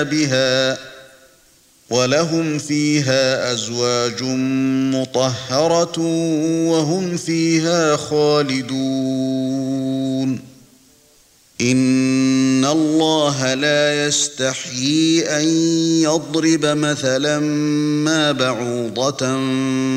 بها ولهم فيها أزواج مطهرة وهم فيها خالدون إن الله لا يستحيي أن يضرب مثلا ما بعوضة